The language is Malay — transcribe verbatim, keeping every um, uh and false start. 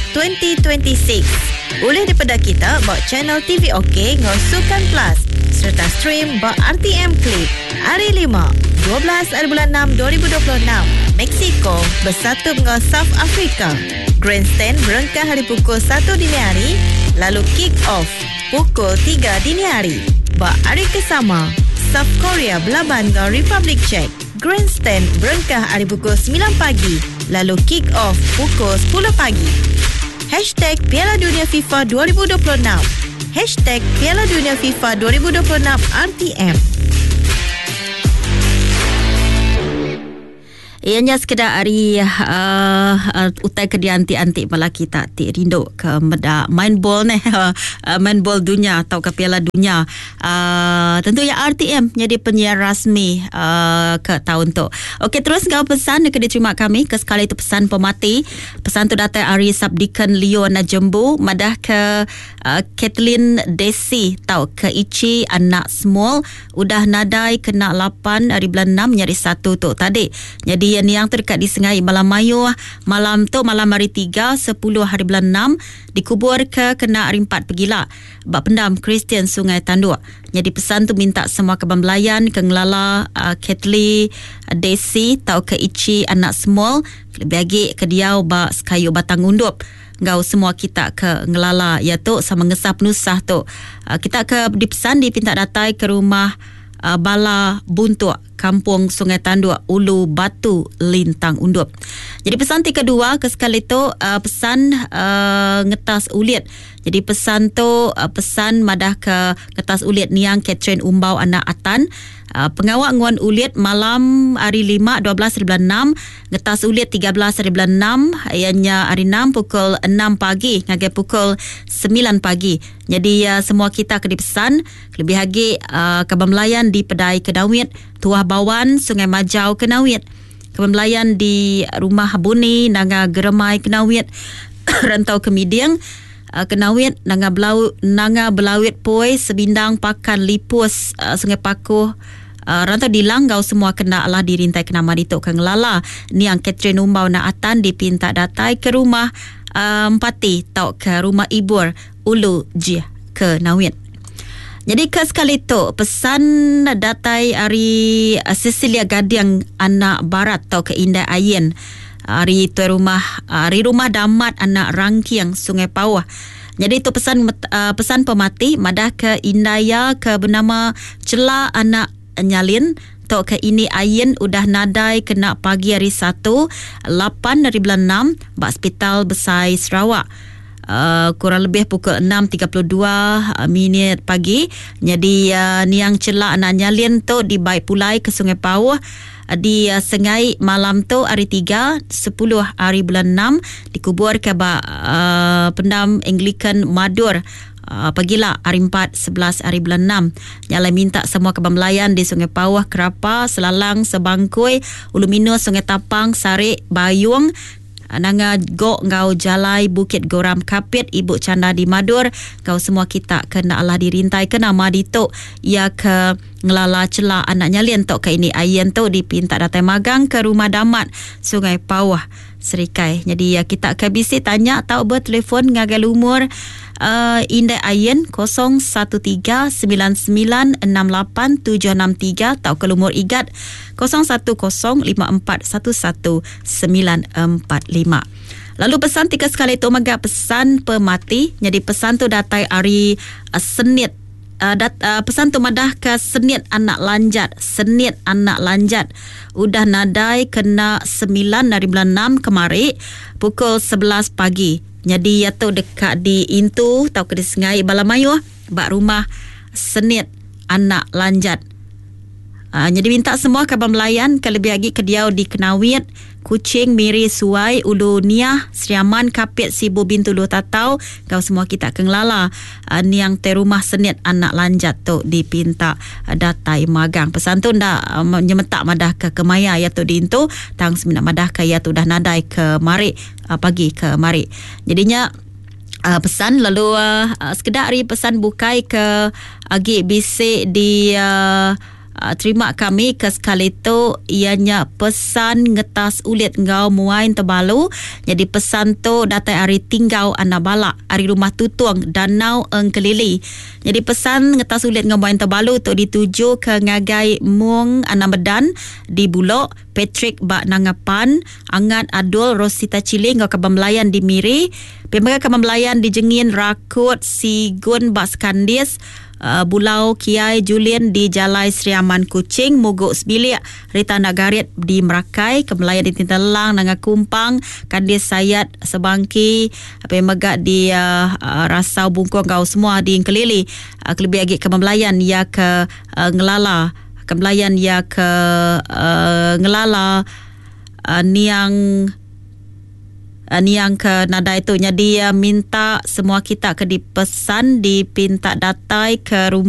dua ribu dua puluh enam. Boleh daripada kita buat channel T V OK ngau Sukan Plus serta stream buat R T M Click. Hari lima, dua belas hari bulan enam dua ribu dua puluh enam. Mexico bersatu dengan South Africa. Grandstand berengkah hari pukul satu dini hari, lalu kick off pukul tiga dini hari. Buat hari kesama, South Korea berlaban dengan Republic Czech. Grandstand berengkah hari pukul sembilan pagi, lalu kick off pukul sepuluh pagi. Hashtag Piala Dunia FIFA dua ribu dua puluh enam. Hashtag Piala Dunia FIFA dua ribu dua puluh enam R T M. Ianya sekedar hari uh, uh, utai ke dia antik-antik malah kita tik rindu ke meda main bol ni uh, main bol dunia atau ke Piala Dunia. Uh, tentu ya R T M jadi penyiar rasmi uh, ke tahun tu. Okey, terus kau pesan ke diterima kami ke sekali itu pesan pemati. Pesan tu datang Ari Sabdikan Leon Jembu madah ke uh, Kathleen Desi tau ke Ichi anak small udah nadai kena lapan hari bulan enam nyari satu tu tadi. Jadi yang yang terdekat di Sengai Malam Mayu malam tu malam hari tiga sepuluh hari bulan enam dikubur ke kena hari empat pergilah bak pendam Kristian Sungai Tanduk. Jadi pesan tu minta semua Kaban Belayan ke ngelala uh, Kathleen Desi tau ke Ichi anak small lebih lagi ke Diau bak Sekayu Batang Undup. Ngau semua kita ke ngelala ya tu sama ngesah penusah tu. Uh, kita ke dipesan dipinta datai ke rumah Uh, Bala Buntuk Kampung Sungai Tanduk Ulu Batu Lintang Undup. Jadi pesan ti kedua ke sekali tu uh, pesan uh, ngetas ulit. Jadi pesan tu uh, pesan madah ke ngetas ulit niang Catherine Umbau anak Atan. Uh, pengawak nguan ulit malam hari lima dua belas hari bulan enam, ngetas ulit tiga belas hari bulan enam, ianya hari enam pukul enam pagi ngagai pukul sembilan pagi. Jadi uh, semua kita ke dipesan lebih lagi uh, Kaban Melayan di Pedai Kedawit, Tuah Bawan Sungai Majau Kenawit, Kaban Melayan di Rumah Buni Nanga Geremai Kenawit, Rantau Kemidiang Uh, Kenawit, Nanga Belau, Nanga Belawit Poi, Sebindang Pakan Lipus, uh, Sungai Pakuh, uh, Rantau Dilang, gau semua kena lah dirintai kena Maritok Kang Lala. Ni yang Catherine Umbau na Atan dipinta datai ke rumah uh, Empati tau ke rumah Ibur Ulu Jih ke Nawit. Jadi ke sekali tu pesan datai hari uh, Cecilia Gadiang anak Barat tau ke Indah Ayen. Hari tu rumah hari rumah damat anak Rangkiang Sungai Pawah. Jadi itu pesan uh, pesan pemati madah ke Indaya ke bernama Cela anak Nyalin tok ke ini Ayen udah nadai kena pagi hari satu lapan dari bulan enam bak Hospital Besar Sarawak. Uh, kurang lebih pukul enam tiga puluh dua uh, minit pagi. Jadi uh, niang Cela anak Nyalin tu dibaik pulai ke Sungai Pawah di uh, Sengai malam tu hari tiga sepuluh hari bulan enam dikubur ke uh, pendam Anglican Madur uh, pagilah hari empat sebelas hari bulan enam. Nyala minta semua Kaban Melayan di Sungai Pawah, Kerapa, Selalang, Sebangkoi, Ulu Minu, Sungai Tapang, Sarik, Bayung, Nanga Gok Ngau Jalai Bukit Goram Kapit Ibu Canda di Madur. Kau semua kita kena Allah dirintai kena Madito ia ke ngelala Cela anak Nyalin tok ke ini Ayen tu dipinta datai magang ke rumah damat Sungai Pawah Serikai. Jadi ya kita ke bisi tanya tahu bertelefon ngagal umur uh, Indah Ayen kosong satu tiga sembilan sembilan enam lapan tujuh enam tiga atau ke umur Igat kosong satu kosong lima empat satu satu sembilan empat lima. Lalu pesan tiga sekali tu maga pesan pemati. Jadi pesan tu datai hari uh, Senit. Uh, dat, uh, pesan tu madah ke Senit anak Lanjat. Senit anak Lanjat udah nadai kena sembilan dari bulan enam kemari pukul sebelas pagi. Jadi ya tu dekat di Intu tau ke di Sengai Balamayu bak rumah Senit anak Lanjat. Uh, jadi minta semua Kaban Melayan kelebih lagi ke Diau di Kenawit, Kuching, Miri, Suai, Ulu Niah, Seriaman, Kapit, Sibu, Bintu, Lu Tatau. Kau semua kita kenglala uh, niang te rumah Senit anak Lanjat tu dipinta uh, datai magang. Pesan tu ndak uh, nyemetak madah ke Kemaya ya tu di Intu, tang semina madah ke ya tu dah nadai ke Mari uh, pagi ke Mari. Jadinya Uh, pesan lalu uh, uh, sekedar hari pesan bukai ke agi bisik di uh, Uh, terima kami ke sekali tu ianya pesan ngetas ulit ngau muain terbalu. Jadi pesan tu datai hari tinggal anabala hari rumah tutung danau engkelili. Jadi pesan ngetas ulit ngau muain terbalu tu dituju ke ngagai mung anamedan di Bulok, Patrick Bak Nangapan, Angat Adul Rosita Cili ngau kebamlayan di Miri, pembaga kebamlayan di Jengin Rakut Sigun Bak Skandis, Uh, Bulau Kiai Julian di Jalai Sri Aman Kuching, Mogok Sebilik Rita Nagarit di Merakai, Kemelayan di Tintelang Nanga Kumpang, Kandis Sayat Sebangki, apa yang megak di uh, uh, Rasau Bungkong kau semua di Kelili, uh, kelebih lagi Kemelayan ya ke uh, Ngelala, Kemelayan ya ke uh, Ngelala, uh, Niang Uh, ni yang ke nada itu. Jadi uh, minta semua kita ke dipesan dipinta datai ke rumah